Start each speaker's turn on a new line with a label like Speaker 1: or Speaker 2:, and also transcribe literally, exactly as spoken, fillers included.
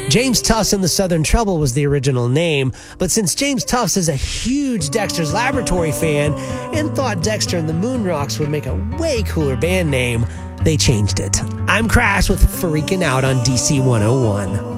Speaker 1: James Tufts and the Southern Trouble was the original name, but since James Tufts is a huge Dexter's Laboratory fan and thought Dexter and the Moonrocks would make a way cooler band name, they changed it. I'm Crash with Freaking Out on D C one oh one.